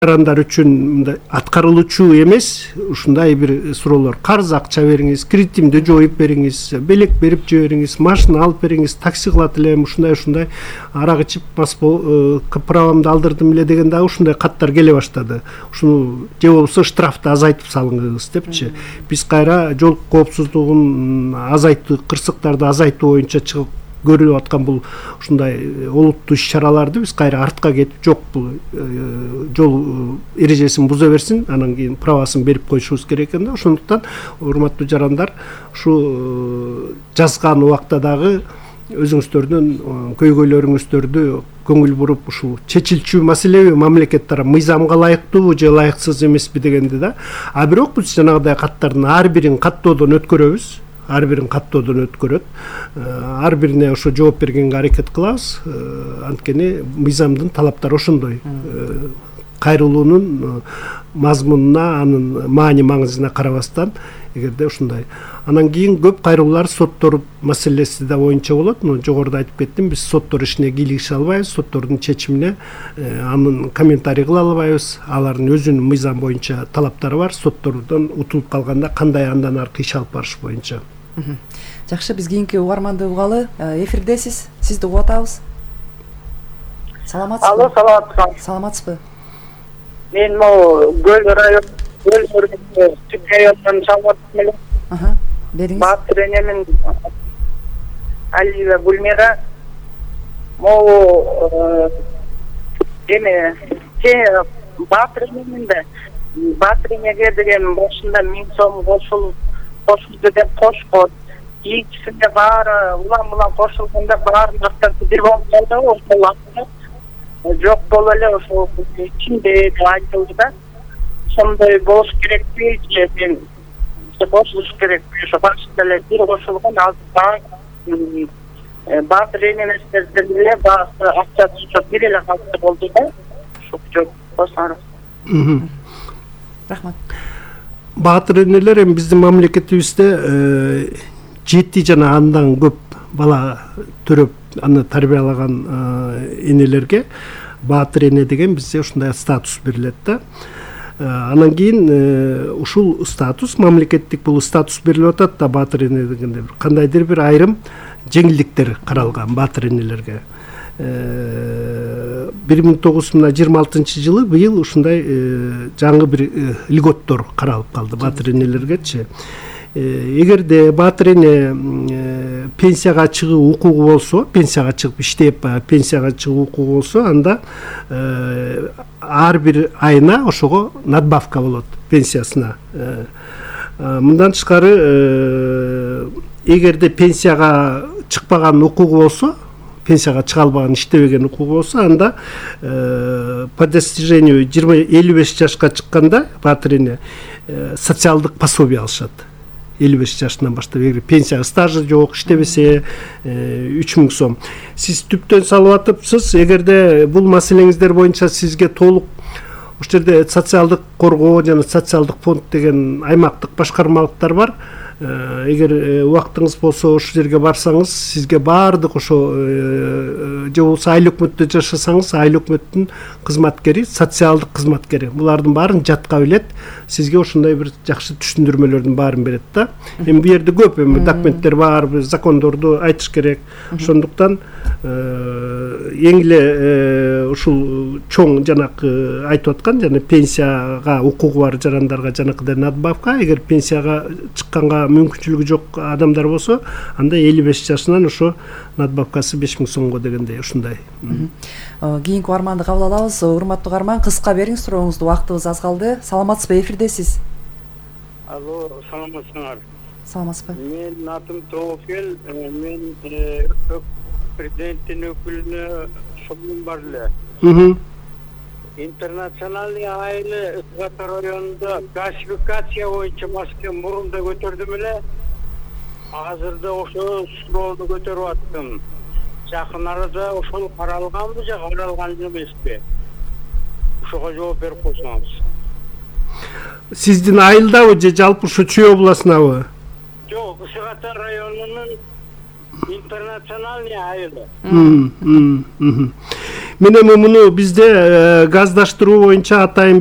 жарандар үчүн мындай аткарылуучу эмес ушундай бир суроолор: карыз акча бериңиз, кредитимди жоюп бериңиз, белек берип жибериңиз, машина алып бериңиз, такси кылат элем, ушундай арак ичип правамды алдырдым эле деген дагы ушундай каттар келе баштады. Ушуну же болбосо штрафты азайтып салыңыз депчи. Биз кайра жол коопсуздугун азайтуу, кырсыктарды азайтуу боюнча чыгып көрүлүп аткан бул ушундай олуттуу иш-чараларды биз кайра артка кетип, жок бул жол эрежесин буза берсин, анан кийин правасын берип коюшубуз керек экен да. Ошондуктан урматтуу жарандар, ушу жазган убакта дагы өзүңүздөрдүн көйгөйлөрүңүздөрдү көңүл буруп, ушул чечилчү маселеби, мамлекет тарап мыйзамга ылайыктуубу же ылайыксыз эмеспи дегенди да. А бирок биз жанагыдай каттардын ар бирин каттоодон өткөрөбүз. Ар бирин каттоодон өткөрөт. Ар бирине ошо жооп бергенге аракет кылабыз. Анткени мыйзамдын талаптары ошондой. Кайрылуунун мазмунуна, анын маани маңызына карабастан, эгерде ушундай. Анан кийин көп кайрылуулар соттор маселеси да боюнча болот. Жогоруда айтып кеттим, биз соттор ишине кийлигише албайбыз, соттордун чечимине анын комментарий кыла албайбыз. Алардын өзүнүн мыйзам боюнча талаптары бар. Соттордон утулуп калганда кандай андан аркы иш алып барыш боюнча. Жакшы, биз кийинки угарманды угалы. Эфирдесиз, сизди угуп атабыз. Саламатсызбы? Алло, саламатсызбы? Саламатсызбы? Мен могу Гөл район, Гөл Түп районунан чалып элем. Бериңиз. Батыр энемин Алиева Гүлмира. Могу эме Батыр энемин да Батыр энеге деген башында 1000 сом кошулду деп кошкон. Кийинчисинде баары улам кошулганда баарын актарды бир болуп калды, ошол акча жок боло эле ошол ичинде деп айтылды да. Ошондой болуш керекпи же мен кошулуш керекпи? Ошо башында эле бир кошулган, азыр Батыр энеместерден эле баасы акчасы ошо бир эле калса болду да. Ошо жок кошсоңуз. Рахмат. Батыр энелер эми биздин мамлекетибизде 7 жана андан көп бала төрөп аны тарбиялаган энелерге батыр эне деген бизде ушундай статус берилет да. Анан кийин ушул статус, мамлекеттик бул статус берилип атат да, батыр эне дегенде кандайдыр бир айрым жеңилдиктер каралган батыр энелерге. 1926 быйыл ушундай жаңы бир льготтор каралып калды батыр энелергечи. Эгерде батыр эне пенсияга чыгуу укугу болсо, пенсияга чыгып иштеп пенсияга чыгуу укугу болсо, анда ар бир айына ошого надбавка болот пенсиясына. Мындан тышкары, эгерде пенсияга чыкпаган укугу болсо, пенсияга чыга албаган, иштебеген укугу болсо, анда по достижению 55 жашка чыкканда батыр эне социалдык пособие алышат. 55 жашынан баштап, эгер пенсияга стажы жок, иштебесе 3000 сом. Сиз түптөн салып атыпсыз. Эгерде бул маселеңиздер боюнча сизге толук ошол жерде социалдык коргоо жана социалдык фонд деген аймактык башкармалыктар бар. Эгер убактыңыз болсо ошол жерге барсаңыз, сизге баардык ошо же болбосо айыл өкмөттө жашасаңыз, айыл өкмөттүн кызматкери, социалдык кызматкери булардын баарын жатка билет, сизге ошондой бир жакшы түшүндүрмөлөрдүн баарын берет да. Эми бу жерде көп документтер бар, закондорду айтыш керек. Ошондуктан эң эле ушул чоң жанакы айтып аткан жана пенсияга укугу бар жарандарга жанакыдай надбавка, эгер пенсияга чыкканга мүмкүнчүлүгү жок адамдар болсо, анда 55 жашынан ошо надбавкасы 5000 сомго дегендей ушундай. Кийинки угарманды кабыл алабыз. Урматтуу угарман, кыска бериңиз сурооңузду, убактыбыз аз калды. Саламатсызбы, эфирдесиз? Алло, саламатсыңар? Саламатсызбы? Менин атым Тофел, мен президенттин өкүлүнө сомум бар эле. Интернациональный айылы Ысгат районунда классификация боюнча маселе мурунда көтөрдүм эле. Азырда ошо суроону көтөрүп аттым. Жакын арада ошол каралганбы же каралган эмеспи? Ошого жооп берип койсоңуз. Сиздин айылдабы же жалпы ушу Чүй областынабы? Жок, Ысгат районунун интернациональный айылы. Мен эми муну бизде газдаштыруу боюнча атайын